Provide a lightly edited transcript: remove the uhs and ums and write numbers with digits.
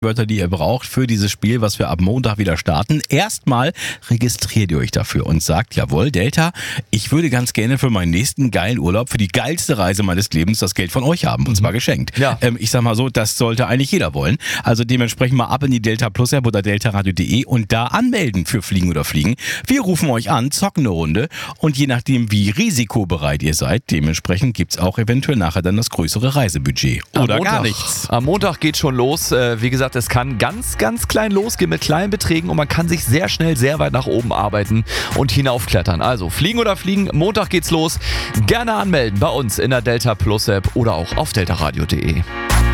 Wörter, die ihr braucht für dieses Spiel, was wir ab Montag wieder starten. Erstmal registriert ihr euch dafür und sagt, jawohl, Delta, ich würde ganz gerne für meinen nächsten geilen Urlaub, für die geilste Reise meines Lebens das Geld von euch haben, und zwar geschenkt. Ja. Ich sag mal so, das sollte eigentlich jeder wollen. Also dementsprechend mal ab in die Delta Plus App oder deltaradio.de und da anmelden für Fliegen oder Fliegen. Wir rufen euch an, zocken eine Runde und je nachdem, wie risikobereit ihr seid, dementsprechend gibt's auch eventuell nachher dann das größere Reisebudget. Oder gar nichts. Am Montag geht schon los. Wie gesagt, es kann ganz, ganz klein losgehen mit kleinen Beträgen und man kann sich sehr schnell sehr weit nach oben arbeiten und hinaufklettern. Also Fliegen oder Fliegen, Montag geht's los. Gerne anmelden bei uns in der Delta Plus App oder auch auf deltaradio.de.